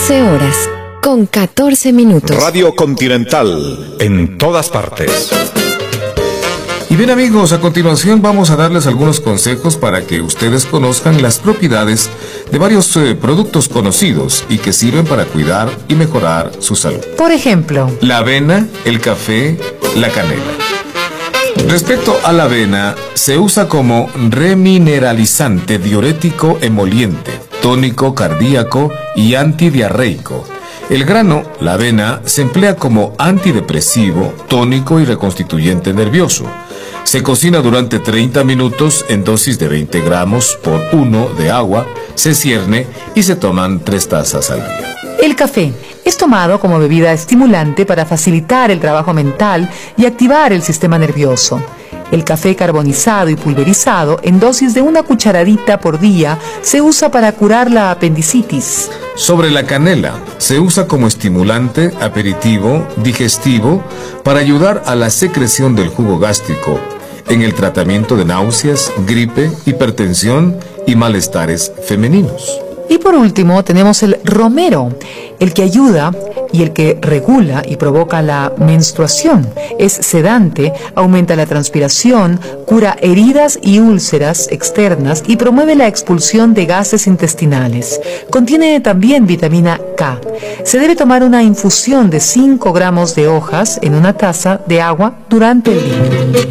11 horas, con 14 minutos. Radio Continental, en todas partes. Y bien amigos, a continuación vamos a darles algunos consejos para que ustedes conozcan las propiedades de varios productos conocidos y que sirven para cuidar y mejorar su salud. Por ejemplo, la avena, el café, la canela. Respecto a la avena, se usa como remineralizante, diurético, emoliente, tónico cardíaco y antidiarreico. El grano, la avena, se emplea como antidepresivo, tónico y reconstituyente nervioso. Se cocina durante 30 minutos en dosis de 20 gramos por 1 de agua, se cierne y se toman 3 tazas al día. El café es tomado como bebida estimulante para facilitar el trabajo mental y activar el sistema nervioso. El café carbonizado y pulverizado en dosis de 1 cucharadita por día se usa para curar la apendicitis. Sobre la canela, se usa como estimulante, aperitivo, digestivo, para ayudar a la secreción del jugo gástrico, en el tratamiento de náuseas, gripe, hipertensión y malestares femeninos. Y por último tenemos el romero, el que ayuda y el que regula y provoca la menstruación. Es sedante, aumenta la transpiración, cura heridas y úlceras externas y promueve la expulsión de gases intestinales. Contiene también vitamina K. Se debe tomar una infusión de 5 gramos de hojas en 1 taza de agua durante el día.